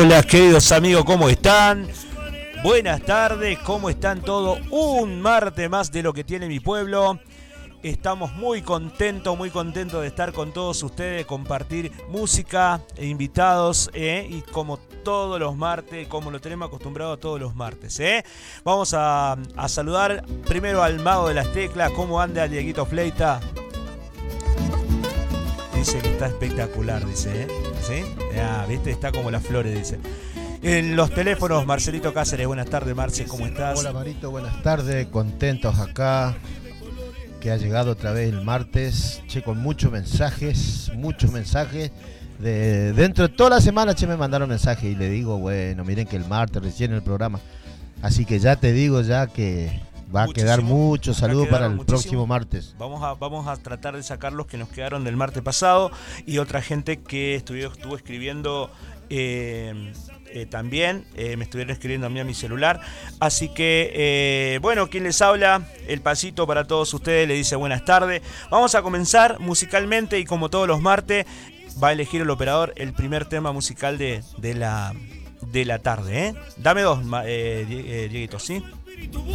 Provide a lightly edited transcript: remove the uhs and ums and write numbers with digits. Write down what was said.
Hola queridos amigos, ¿cómo están? Buenas tardes, ¿cómo están todos? Un martes más de Lo que tiene mi pueblo. Estamos muy contentos de estar con todos ustedes, compartir música e invitados, y como todos los martes, como lo tenemos acostumbrado todos los martes. Vamos a saludar primero al mago de las teclas. ¿Cómo anda Dieguito Fleita? Dice que está espectacular, dice, ¿sí? ¿Viste? Está como las flores, dice. En los teléfonos, Marcelito Cáceres. Buenas tardes, Marce, ¿cómo estás? Hola, Marito, buenas tardes. Contentos acá, que ha llegado otra vez el martes. Che, con muchos mensajes. Dentro de toda la semana, che, me mandaron mensajes y le digo, bueno, miren que el martes recién el programa. Así que ya te digo ya que va a quedar mucho saludo para el próximo martes. Vamos a tratar de sacar los que nos quedaron del martes pasado y otra gente que estuvo escribiendo también. Me estuvieron escribiendo a mí a mi celular. Así que, bueno, quien les habla, el pasito para todos ustedes, le dice buenas tardes. Vamos a comenzar musicalmente y como todos los martes va a elegir el operador el primer tema musical de la tarde. Dame dos, Dieguito, ¿sí?